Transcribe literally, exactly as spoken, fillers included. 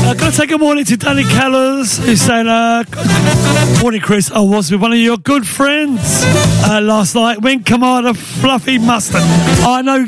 Uh, gotta take a morning to Danny Callers, who's saying, uh, morning, Chris. I was with one of your good friends uh, last night when Commander Fluffy Mustard. I know